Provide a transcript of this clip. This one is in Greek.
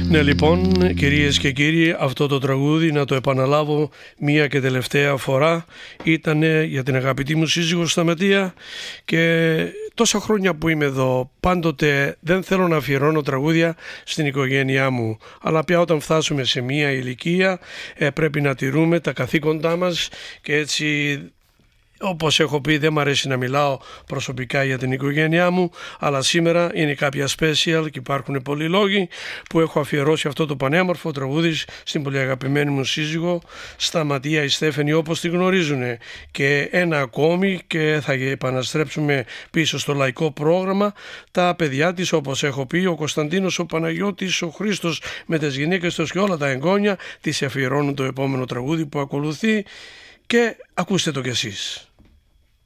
Ναι, λοιπόν, κυρίες και κύριοι, αυτό το τραγούδι, να το επαναλάβω μία και τελευταία φορά, ήταν για την αγαπητή μου σύζυγο Σταματία, και τόσα χρόνια που είμαι εδώ πάντοτε δεν θέλω να αφιερώνω τραγούδια στην οικογένειά μου, αλλά πια όταν φτάσουμε σε μία ηλικία πρέπει να τηρούμε τα καθήκοντά μας, και έτσι, όπως έχω πει, δεν μου αρέσει να μιλάω προσωπικά για την οικογένειά μου, αλλά σήμερα είναι κάποια special και υπάρχουν πολλοί λόγοι που έχω αφιερώσει αυτό το πανέμορφο τραγούδι στην πολύ αγαπημένη μου σύζυγο Σταματία η Στέφανη, όπως τη γνωρίζουν. Και ένα ακόμη, και θα επαναστρέψουμε πίσω στο λαϊκό πρόγραμμα, τα παιδιά της, όπως έχω πει, ο Κωνσταντίνος, ο Παναγιώτης, ο Χρήστος με τις γυναίκες τους και όλα τα εγγόνια της αφιερώνουν το επόμενο τραγούδι που ακολουθεί, και ακούστε το κι εσείς.